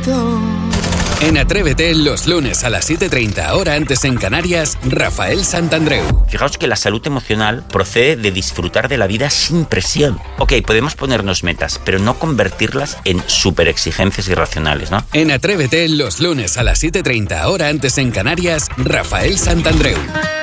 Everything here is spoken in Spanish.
En Atrévete, los lunes a las 7:30, hora antes en Canarias, Rafael Santandreu. Fijaos que la salud emocional procede de disfrutar de la vida sin presión. Ok, podemos ponernos metas, pero no convertirlas en superexigencias irracionales, ¿no? En Atrévete, los lunes a las 7:30, hora antes en Canarias, Rafael Santandreu.